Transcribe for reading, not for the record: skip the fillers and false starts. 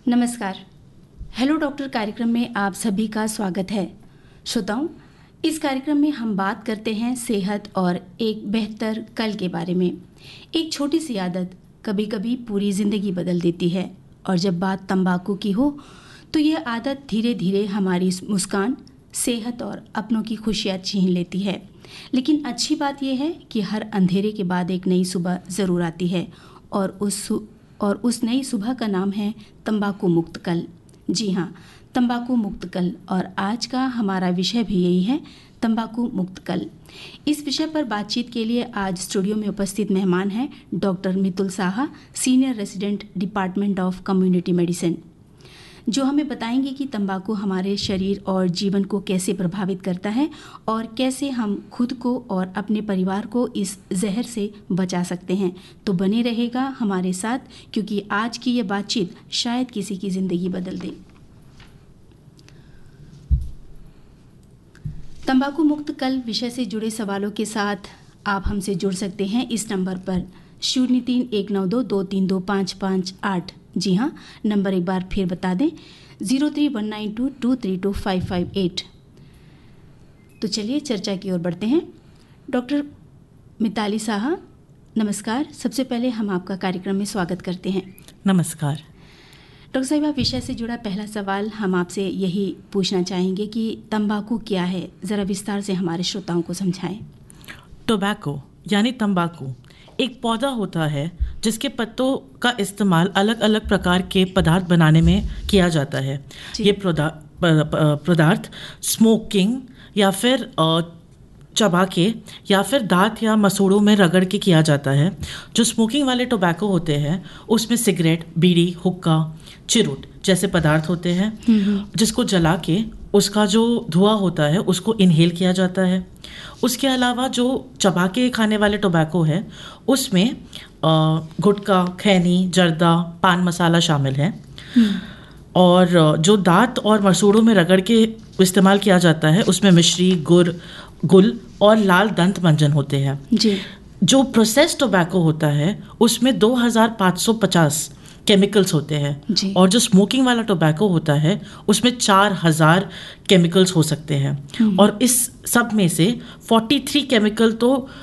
नमस्कार। Hello doctor कार्यक्रम में आप सभी का स्वागत है। श्रोताओं, इस कार्यक्रम में हम बात करते हैं सेहत और एक बेहतर कल के बारे में। एक छोटी सी आदत कभी कभी पूरी ज़िंदगी बदल देती है, और जब बात तंबाकू की हो तो यह आदत धीरे धीरे हमारी मुस्कान, सेहत और अपनों की खुशियाँ छीन लेती है। लेकिन अच्छी बात यह है कि हर अंधेरे के बाद एक नई सुबह ज़रूर आती है, और उस नई सुबह का नाम है तंबाकू मुक्त कल। जी हाँ, तंबाकू मुक्त कल। और आज का हमारा विषय भी यही है, तंबाकू मुक्त कल। इस विषय पर बातचीत के लिए आज स्टूडियो में उपस्थित मेहमान हैं doctor Mitul Saha, senior resident department of community medicine, जो हमें बताएंगे कि तंबाकू हमारे शरीर और जीवन को कैसे प्रभावित करता है और कैसे हम खुद को और अपने परिवार को इस जहर से बचा सकते हैं। तो बने रहेगा हमारे साथ, क्योंकि आज की ये बातचीत शायद किसी की ज़िंदगी बदल दे। तंबाकू मुक्त कल विषय से जुड़े सवालों के साथ आप हमसे जुड़ सकते हैं इस नंबर पर 031922325558। जी हाँ, नंबर एक बार फिर बता दें, 031922325558। तो चलिए चर्चा की ओर बढ़ते हैं। डॉक्टर मिताली साहा, नमस्कार। सबसे पहले हम आपका कार्यक्रम में स्वागत करते हैं। नमस्कार डॉक्टर साहिबा, विषय से जुड़ा पहला सवाल हम आपसे यही पूछना चाहेंगे कि तंबाकू क्या है, ज़रा विस्तार से हमारे श्रोताओं को समझाएं। टोबैको यानी तंबाकू एक पौधा होता है जिसके पत्तों का इस्तेमाल अलग अलग प्रकार के पदार्थ बनाने में किया जाता है। ये पदार्थ स्मोकिंग या फिर चबा के या फिर दांत या मसूड़ों में रगड़ के किया जाता है। जो स्मोकिंग वाले टोबैको होते हैं उसमें सिगरेट, बीड़ी, हुक्का, चिरूट जैसे पदार्थ होते हैं, जिसको जला के उसका जो धुआं होता है उसको इनहेल किया जाता है। उसके अलावा जो चबा के खाने वाले टोबैको है उसमें गुटखा, खैनी, जर्दा, पान मसाला शामिल है। और जो दांत और मसूड़ों में रगड़ के इस्तेमाल किया जाता है उसमें मिश्री, गुल और लाल दंत मंजन होते हैं जी। जो प्रोसेस्ड टोबैको होता है उसमें 2550 केमिकल्स होते हैं, और जो स्मोकिंग वाला टोबैको होता है उसमें 4000 केमिकल्स हो सकते हैं। और इस सब में से 43 केमिकल तो